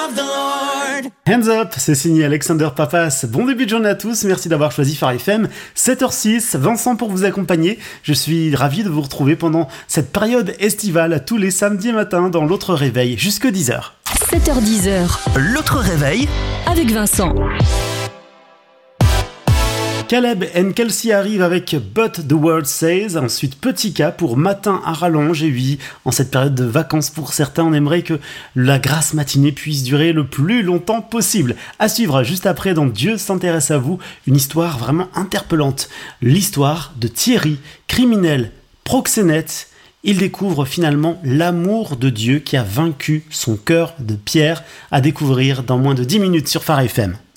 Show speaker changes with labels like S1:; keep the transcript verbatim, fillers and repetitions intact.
S1: Hands Up, c'est signé Alexander Papas. Bon début de journée à tous, merci d'avoir choisi Phare F M. sept heures six, Vincent pour vous accompagner. Je suis ravi de vous retrouver pendant cette période estivale tous les samedis matins dans l'autre réveil, jusque dix heures.
S2: sept heures dix,
S3: l'autre réveil
S2: avec Vincent.
S1: Caleb and Kelsey arrivent avec But the World Says, ensuite Petit K pour Matin à rallonge, et oui, en cette période de vacances pour certains, on aimerait que la grasse matinée puisse durer le plus longtemps possible. À suivre juste après dans Dieu s'intéresse à vous, une histoire vraiment interpellante, l'histoire de Thierry, criminel, proxénète. Il découvre finalement l'amour de Dieu qui a vaincu son cœur de pierre, à découvrir dans moins de dix minutes sur Phare F M.